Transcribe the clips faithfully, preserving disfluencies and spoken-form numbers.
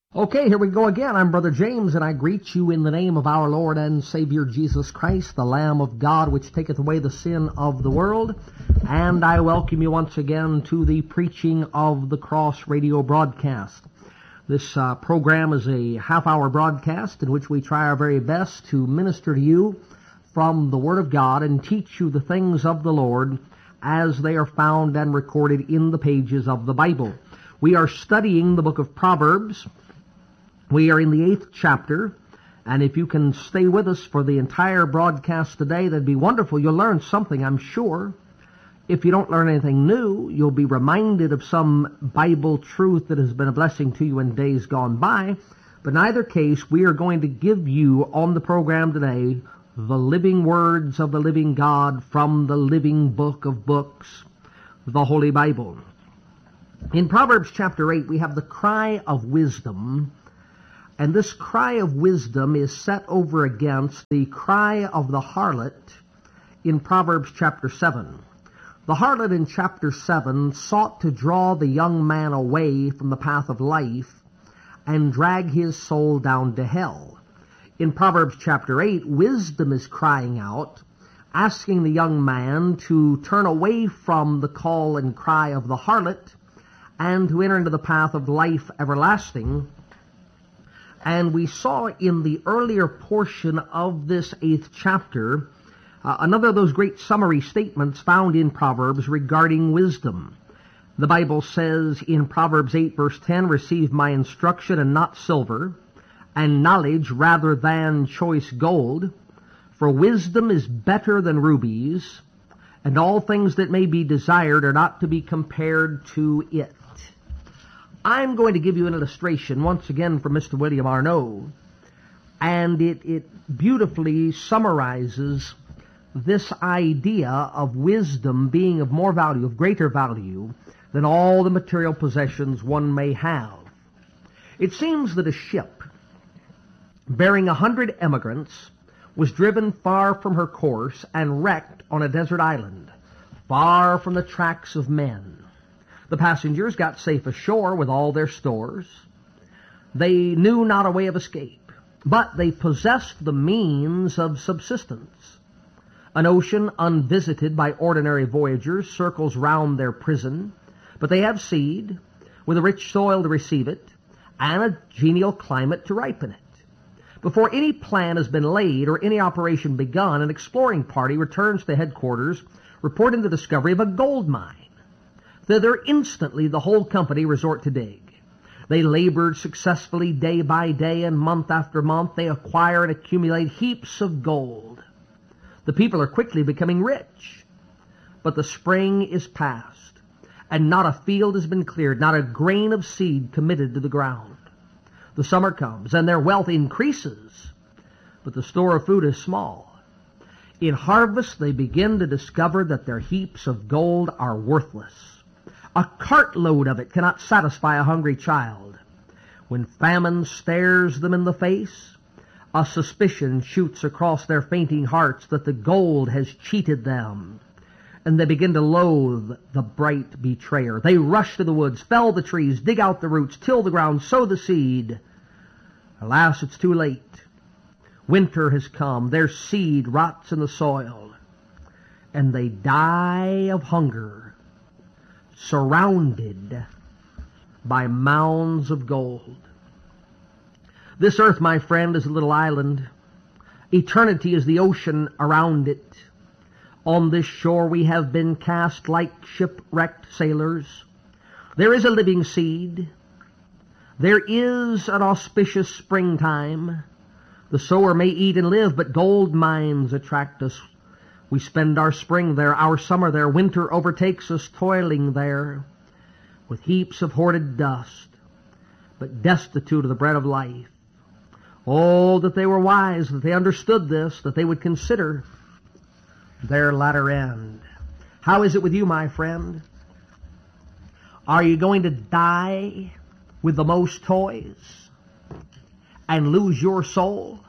Okay, here we go again. I'm Brother James, and I greet you in the name of our Lord and Savior Jesus Christ, the Lamb of God, which taketh away the sin of the world. And I welcome you once again to the Preaching of the Cross radio broadcast. This uh, program is a half-hour broadcast in which we try our very best to minister to you from the Word of God and teach you the things of the Lord as they are found and recorded in the pages of the Bible. We are studying the book of Proverbs. We are in the eighth chapter, and if you can stay with us for the entire broadcast today, that'd be wonderful. You'll learn something, I'm sure. If you don't learn anything new, you'll be reminded of some Bible truth that has been a blessing to you in days gone by. But in either case, we are going to give you on the program today the living words of the living God from the living book of books, the Holy Bible. In Proverbs chapter eight, we have the cry of wisdom. And this cry of wisdom is set over against the cry of the harlot in Proverbs chapter seven. The harlot in chapter seven sought to draw the young man away from the path of life and drag his soul down to hell. In Proverbs chapter eight, wisdom is crying out, asking the young man to turn away from the call and cry of the harlot and to enter into the path of life everlasting. And we saw in the earlier portion of this eighth chapter uh, another of those great summary statements found in Proverbs regarding wisdom. The Bible says in Proverbs eight verse ten, "Receive my instruction and not silver, and knowledge rather than choice gold. For wisdom is better than rubies, and all things that may be desired are not to be compared to it." I'm going to give you an illustration once again from Mister William Arnault, and it, it beautifully summarizes this idea of wisdom being of more value, of greater value, than all the material possessions one may have. It seems that a ship bearing a hundred emigrants was driven far from her course and wrecked on a desert island, far from the tracks of men. The passengers got safe ashore with all their stores. They knew not a way of escape, but they possessed the means of subsistence. An ocean unvisited by ordinary voyagers circles round their prison, but they have seed, with a rich soil to receive it, and a genial climate to ripen it. Before any plan has been laid or any operation begun, an exploring party returns to headquarters, reporting the discovery of a gold mine. Thither instantly the whole company resort to dig. They labored successfully day by day and month after month. They acquire and accumulate heaps of gold. The people are quickly becoming rich. But the spring is past, and not a field has been cleared, not a grain of seed committed to the ground. The summer comes, and their wealth increases, but the store of food is small. In harvest they begin to discover that their heaps of gold are worthless. A cartload of it cannot satisfy a hungry child. When famine stares them in the face, a suspicion shoots across their fainting hearts that the gold has cheated them, and they begin to loathe the bright betrayer. They rush to the woods, fell the trees, dig out the roots, till the ground, sow the seed. Alas, it's too late. Winter has come. Their seed rots in the soil, and they die of hunger, surrounded by mounds of gold. This earth, my friend, is a little island. Eternity is the ocean around it. On this shore we have been cast like shipwrecked sailors. There is a living seed. There is an auspicious springtime. The sower may eat and live, but gold mines attract us. We spend our spring there, our summer there. Winter overtakes us toiling there with heaps of hoarded dust, but destitute of the bread of life. Oh, that they were wise, that they understood this, that they would consider their latter end. How is it with you, my friend? Are you going to die with the most toys and lose your soul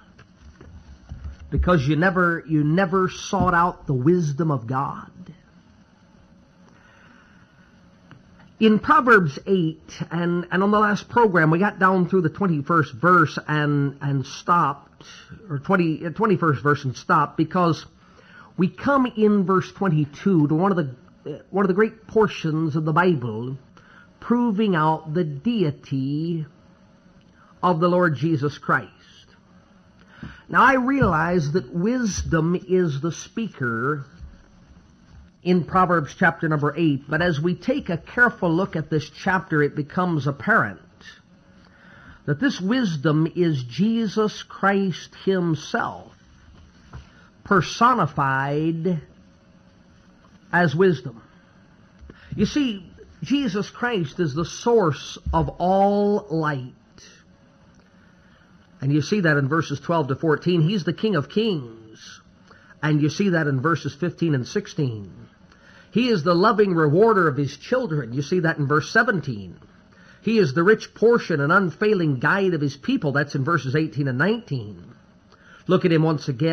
because you never you never sought out the wisdom of God? In Proverbs eight, and, and on the last program, we got down through the twenty-first verse and, and stopped, or twenty, twenty-first verse and stopped, because we come in verse twenty-two to one of the, one of the great portions of the Bible proving out the deity of the Lord Jesus Christ. Now, I realize that wisdom is the speaker in Proverbs chapter number eight, but as we take a careful look at this chapter, it becomes apparent that this wisdom is Jesus Christ himself, personified as wisdom. You see, Jesus Christ is the source of all light. And you see that in verses twelve to fourteen. He's the King of Kings. And you see that in verses fifteen and sixteen. He is the loving rewarder of his children. You see that in verse seventeen. He is the rich portion and unfailing guide of his people. That's in verses eighteen and nineteen. Look at him once again.